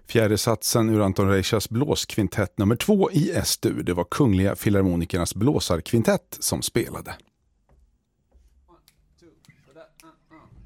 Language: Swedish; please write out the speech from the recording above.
Fjärde satsen ur Anton Reichas blåskvintett nummer 2 i S-dur. Det var Kungliga Filharmonikernas blåsarkvintett som spelade. 1, 2,